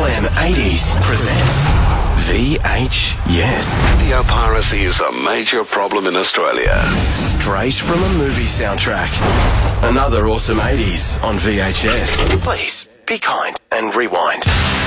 FM 80s presents VHS. Video piracy is a major problem in Australia. Straight from a movie soundtrack. Another awesome 80s on VHS. Please, be kind and rewind.